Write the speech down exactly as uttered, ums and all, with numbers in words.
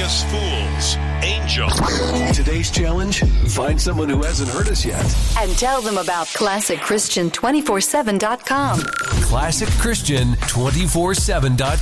Vegas Fools, Angel. Today's challenge, find someone who hasn't heard us yet. And tell them about classic christian two forty-seven dot com. classic christian two forty-seven dot com.